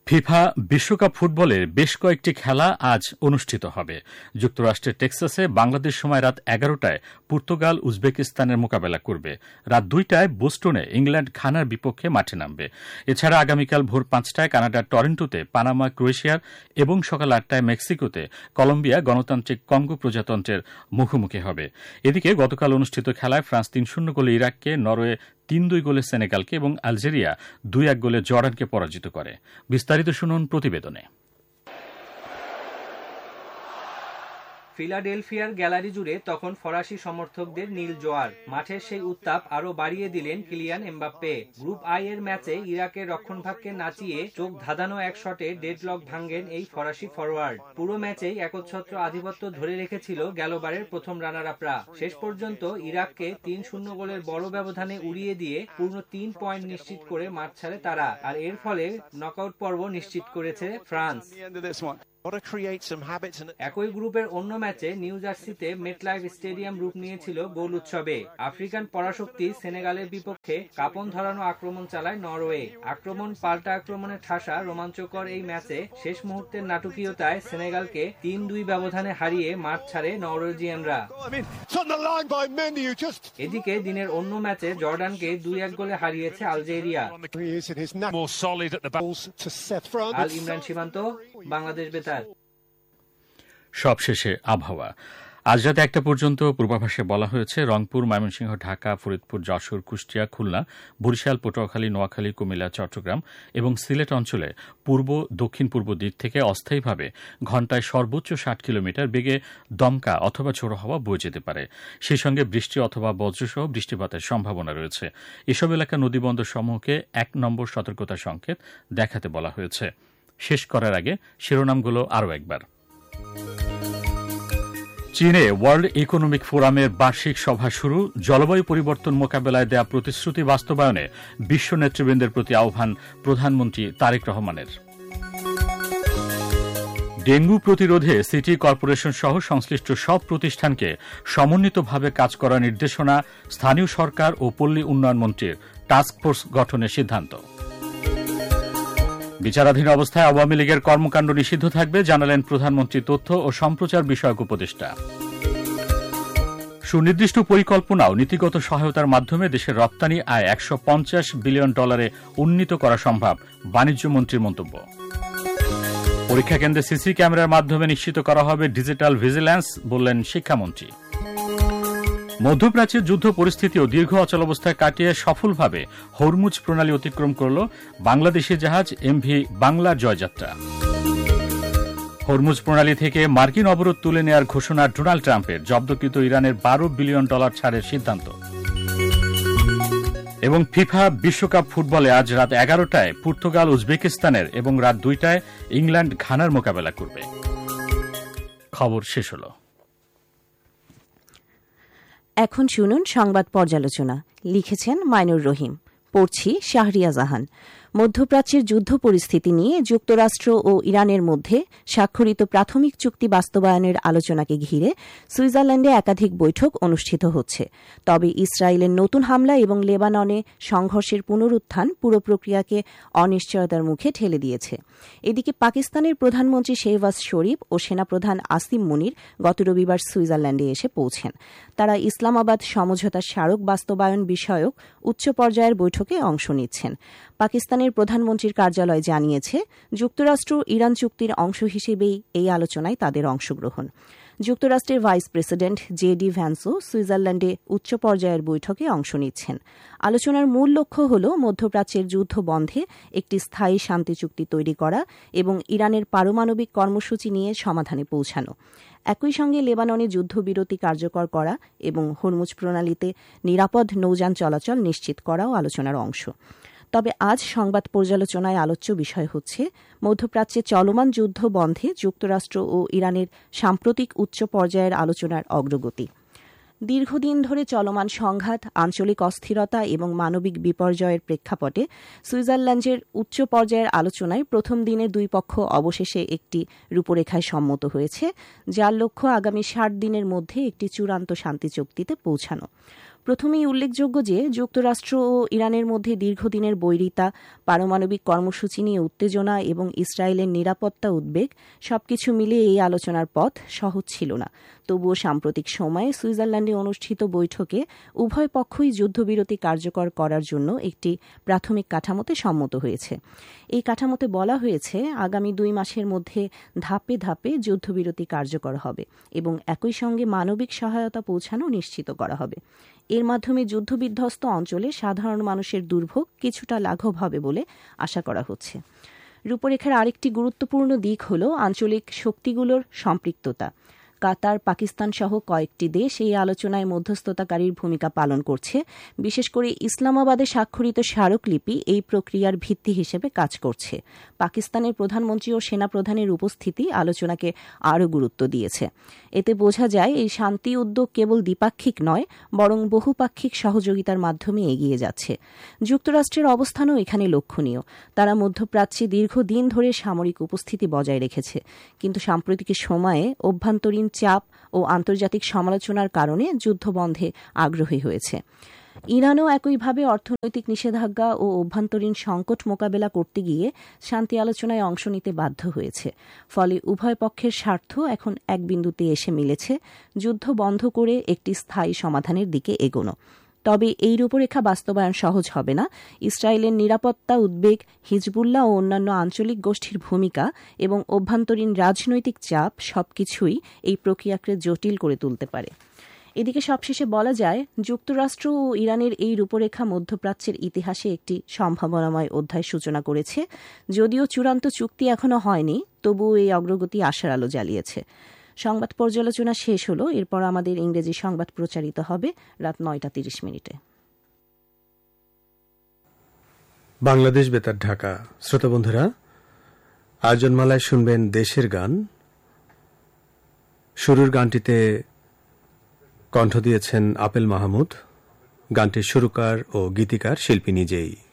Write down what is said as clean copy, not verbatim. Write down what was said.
FIFA বিশ্বকাপ ফুটবলের বেশ কয়েকটি খেলা আজ অনুষ্ঠিত হবে। যুক্তরাষ্ট্রের টেক্সাসে বাংলাদেশ সময় রাত 11টায় পর্তুগাল উজবেকিস্তানের মোকাবেলা করবে। রাত 2টায় বোস্টনে ইংল্যান্ড ঘানার বিপক্ষে মাঠে নামবে। এছাড়া আগামীকাল ভোর 5টায় কানাডার টরন্টোতে পানামা ক্রোয়েশিয়ার এবং সকাল 8টায় মেক্সিকোতে কলম্বিয়া গণতান্ত্রিক কঙ্গো প্রজাতন্ত্রের মুখোমুখি হবে। এদিকে গতকাল অনুষ্ঠিত খেলায় ফ্রান্স 3-0 গোলে ইরাককে, নরওয়ে 3-2 গোলে সেনেগালকে এবং আলজেরিয়া 2-1 গোলে জর্ডানকে পরাজিত করে। বিস্তারিত শুনুন প্রতিবেদনে। ফিলাডেলফিয়ার গ্যালারি জুড়ে তখন ফরাসি সমর্থকদের নীল জোয়ার। মাঠের সেই উত্তাপ আরো বাড়িয়ে দিলেন কিলিয়ান এমবাপ্পে। গ্রুপ আই এর ম্যাচে ইরাকের রক্ষণভাগকে নাচিয়ে চোখ ধাঁধানো এক শটে ডেডলক ভাঙ্গেন এই ফরাসি ফরওয়ার্ড। পুরো ম্যাচেই একচ্ছত্র আধিপত্য ধরে রেখেছিল গেলবারের প্রথম রানার আপরা। শেষ পর্যন্ত ইরাককে 3-0 গোলের বড় ব্যবধানে উড়িয়ে দিয়ে পূর্ণ 3 পয়েন্ট নিশ্চিত করে মাঠ ছাড়ে তারা। আর এর ফলে নকআউট পর্ব নিশ্চিত করেছে ফ্রান্স। একই গ্রুপের অন্য ম্যাচে নিউ জার্সিতে মেটলাইফ স্টেডিয়াম রূপ নিয়েছিল গোল উৎসবে। আফ্রিকান পরাশক্তি সেনেগালের বিপক্ষে কাঁপন ধরানো আক্রমণ চালায় নরওয়ে। আক্রমণ পাল্টা আক্রমণে ঠাসা রোমাঞ্চকর এই ম্যাচে শেষ মুহূর্তের নাটকীয়তায় সেনেগালকে 3-2 ব্যবধানে হারিয়ে মাঠ ছাড়ে নরওয়েজিয়ানরা। এদিকে দিনের অন্য ম্যাচে জর্ডানকে 2-1 গোলে হারিয়েছে আলজেরিয়া। আল ইমরান সীমান্ত, বাংলাদেশ বেতার। সবশেষে আবহাওয়া। আজ রাত 1টা পর্যন্ত পূর্বাভাসে বলা হয়েছে রংপুর, ময়মনসিংহ, ঢাকা, ফরিদপুর, যশোর, কুষ্টিয়া, খুলনা, বরিশাল, পটুয়াখালী, নোয়াখালী, কুমিল্লা, চট্টগ্রাম এবং সিলেট অঞ্চলে পূর্ব দক্ষিণ পূর্ব দিক থেকে অস্থায়ীভাবে ঘণ্টায় সর্বোচ্চ 60 কিলোমিটার বেগে দমকা অথবা ঝোড়ো হাওয়া বয়ে যেতে পারে। সেই সঙ্গে বৃষ্টি অথবা বজ্রসহ বৃষ্টিপাতের সম্ভাবনা রয়েছে। এসব এলাকা নদীবন্দর সমূহকে 1 নম্বর সতর্কতা সংকেত দেখাতে বলা হয়েছে। শেষ করার আগে শিরোনামগুলো আরও একবার। চীনে ওয়ার্ল্ড ইকোনমিক ফোরামের বার্ষিক সভা শুরু। জলবায়ু পরিবর্তন মোকাবেলায় দেয়া প্রতিশ্রুতি বাস্তবায়নে বিশ্ব নেতৃবৃন্দের প্রতি আহ্বান প্রধানমন্ত্রী তারেক রহমানের। ডেঙ্গু প্রতিরোধে সিটি কর্পোরেশন সহ সংশ্লিষ্ট সব প্রতিষ্ঠানকে সমন্বিতভাবে কাজ করার নির্দেশনা স্থানীয় সরকার ও পল্লী উন্নয়ন মন্ত্রীর। টাস্কফোর্স গঠনের সিদ্ধান্ত। বিচারাধীন অবস্থায় আওয়ামী লীগের কর্মকাণ্ড নিষিদ্ধ থাকবে, জানালেন প্রধানমন্ত্রী তথ্য ও সম্প্রচার বিষয়ক উপদেষ্টা। সুনির্দিষ্ট পরিকল্পনা ও নীতিগত সহায়তার মাধ্যমে দেশের রপ্তানি আয় $150 বিলিয়ন উন্নীত করা সম্ভব, বাণিজ্যমন্ত্রীর মন্তব্য। পরীক্ষা কেন্দ্রে সিসি ক্যামেরার মাধ্যমে নিশ্চিত করা হবে ডিজিটাল ভিজিল্যান্স, বললেন শিক্ষামন্ত্রী। মধ্যপ্রাচ্যের যুদ্ধ পরিস্থিতি ও দীর্ঘ অচলাবস্থায় কাটিয়ে সফলভাবে হরমুজ প্রণালী অতিক্রম করল বাংলাদেশি জাহাজ এমভি বাংলার জয়যাত্রা। হরমুজ প্রণালী থেকে মার্কিন অবরোধ তুলে নেওয়ার ঘোষণা ডোনাল্ড ট্রাম্পের। জব্দকৃত ইরানের $12 বিলিয়ন ছাড়ের সিদ্ধান্ত। এবং ফিফা বিশ্বকাপ ফুটবলে আজ রাত 11টায় পর্তুগাল উজবেকিস্তানের এবং রাত 2টায় ইংল্যান্ড ঘানার মোকাবেলা করবে। খবর শেষ হল। এখন শুনুন সংবাদ পর্যালোচনা। লিখেছেন মাইনুর রহিম, পড়ছি শাহরিয়া জাহান। মধ্যপ্রাচ্যের যুদ্ধ পরিস্থিতি নিয়ে যুক্তরাষ্ট্র ও ইরানের মধ্যে স্বাক্ষরিত প্রাথমিক চুক্তি বাস্তবায়নের আলোচনাকে ঘিরে সুইজারল্যান্ডে একাধিক বৈঠক অনুষ্ঠিত হচ্ছে। তবে ইসরায়েলের নতুন হামলা এবং লেবাননে সংঘর্ষের পুনরুত্থান পুরো প্রক্রিয়াকে অনিশ্চয়তার মুখে ঠেলে দিয়েছে। এদিকে পাকিস্তানের প্রধানমন্ত্রী শেহবাজ শরীফ ও সেনাপ্রধান আসিম মুনির গত রবিবার সুইজারল্যান্ডে এসে পৌঁছেন। তারা ইসলামাবাদ সমঝোতার স্মারক বাস্তবায়ন বিষয়ক উচ্চ পর্যায়ের বৈঠকে অংশ নিচ্ছেন। পাকিস্তানের প্রধানমন্ত্রীর কার্যালয় জানিয়েছে, যুক্তরাষ্ট্র ইরান চুক্তির অংশ হিসেবেই এই আলোচনায় তাদের অংশগ্রহণ। যুক্তরাষ্ট্রের ভাইস প্রেসিডেন্ট জেডি ভ্যান্সও সুইজারল্যান্ডে উচ্চ পর্যায়ের বৈঠকে অংশ নিচ্ছেন। আলোচনার মূল লক্ষ্য হল মধ্যপ্রাচ্যের যুদ্ধ বন্ধে একটি স্থায়ী শান্তি চুক্তি তৈরি করা এবং ইরানের পারমাণবিক কর্মসূচি নিয়ে সমাধানে পৌঁছানো। একই সঙ্গে লেবাননে যুদ্ধবিরতি কার্যকর করা এবং হরমুজ প্রণালীতে নিরাপদ নৌযান চলাচল নিশ্চিত করাও আলোচনার অংশ। তবে আজ সংবাদ পর্যালোচনায় আলোচ্য বিষয় হচ্ছে মধ্যপ্রাচ্যে চলমান যুদ্ধ বন্ধে যুক্তরাষ্ট্র ও ইরানের সাম্প্রতিক উচ্চ পর্যায়ের আলোচনার অগ্রগতি। দীর্ঘদিন ধরে চলমান সংঘাত, আঞ্চলিক অস্থিরতা এবং মানবিক বিপর্যয়ের প্রেক্ষাপটে সুইজারল্যান্ডের উচ্চ পর্যায়ের আলোচনায় প্রথম দিনে দুই পক্ষ অবশেষে একটি রূপরেখায় সম্মত হয়েছে, যার লক্ষ্য আগামী 60 দিনের মধ্যে একটি চূড়ান্ত শান্তি চুক্তিতে পৌঁছানো। প্রথমেই উল্লেখযোগ্য যে যুক্তরাষ্ট্র ও ইরানের মধ্যে দীর্ঘদিনের বৈরিতা, পারমাণবিক কর্মসূচি নিয়ে উত্তেজনা এবং ইসরায়েলের নিরাপত্তা উদ্বেগ সবকিছু মিলিয়ে এই আলোচনার পথ সহজ ছিল না। তবুও সাম্প্রতিক সময়ে সুইজারল্যান্ডে অনুষ্ঠিত বৈঠকে উভয় পক্ষই যুদ্ধবিরতি কার্যকর করার জন্য একটি প্রাথমিক কাঠামোতে সম্মত হয়েছে। এই কাঠামোতে বলা হয়েছে আগামী 2 মাসের মধ্যে ধাপে ধাপে যুদ্ধবিরতি কার্যকর হবে এবং একই সঙ্গে মানবিক সহায়তা পৌঁছানো নিশ্চিত করা হবে। এর মাধ্যমে যুদ্ধবিধ্বস্ত অঞ্চলে সাধারণ মানুষের দুর্ভোগ কিছুটা লাঘব হবে বলে আশা করা হচ্ছে। রূপরেখার আরেকটি গুরুত্বপূর্ণ দিক হল আঞ্চলিক শক্তিগুলোর সম্পৃক্ততা। কাতার, পাকিস্তান সহ কয়েকটি দেশ এই আলোচনায় মধ্যস্থতাকারীর ভূমিকা পালন করছে। বিশেষ করে ইসলামাবাদে স্বাক্ষরিত স্মারকলিপি এই প্রক্রিয়ার ভিত্তি হিসেবে কাজ করছে। পাকিস্তানের প্রধানমন্ত্রী ও সেনাপ্রধানের উপস্থিতি আলোচনাকে আরও গুরুত্ব দিয়েছে। এতে বোঝা যায় এই শান্তি উদ্যোগ কেবল দ্বিপাক্ষিক নয়, বরং বহুপাক্ষিক সহযোগিতার মাধ্যমে এগিয়ে যাচ্ছে। যুক্তরাষ্ট্রের অবস্থানও এখানে লক্ষণীয়। তারা মধ্যপ্রাচ্যে দীর্ঘদিন ধরে সামরিক উপস্থিতি বজায় রেখেছে, কিন্তু সাম্প্রতিক সময়ে অভ্যন্তরীণ চাপ ও আন্তর্জাতিক সমালোচনার কারণে যুদ্ধবন্ধে আগ্রহী হয়েছে। ইরানও একইভাবে অর্থনৈতিক নিষেধাজ্ঞা ও অভ্যন্তরীণ সংকট মোকাবেলা করতে গিয়ে শান্তি আলোচনায় অংশ নিতে বাধ্য হয়েছে। ফলে উভয় পক্ষের স্বার্থ এখন এক বিন্দুতে এসে মিলেছে, যুদ্ধ বন্ধ করে একটি স্থায়ী সমাধানের দিকে এগোনো। তবে এই রূপরেখা বাস্তবায়ন সহজ হবে না। ইসরায়েলের নিরাপত্তা উদ্বেগ, হিজবুল্লাহ ও অন্যান্য আঞ্চলিক গোষ্ঠীর ভূমিকা এবং অভ্যন্তরীণ রাজনৈতিক চাপ সবকিছুই এই প্রক্রিয়াকে জটিল করে তুলতে পারে। এদিকে সবশেষে বলা যায়, যুক্তরাষ্ট্র ও ইরানের এই রূপরেখা মধ্যপ্রাচ্যের ইতিহাসে একটি সম্ভাবনাময় অধ্যায় সূচনা করেছে। যদিও চূড়ান্ত চুক্তি এখনো হয়নি, তবুও এই অগ্রগতি আশার আলো জ্বালিয়েছে। সংবাদ পর্যালোচনা শেষ হলো। এরপর আমাদের ইংরেজি সংবাদ প্রচারিত হবে রাত 9:30। বাংলাদেশ বেতার, ঢাকা। শ্রোতা বন্ধুরা, আয়োজনমালায় শুনবেন দেশের গান। শুরুর গানটিতে কণ্ঠ দিয়েছেন আপেল মাহমুদ। গানটির সুরকার ও গীতিকার শিল্পী নিজেই।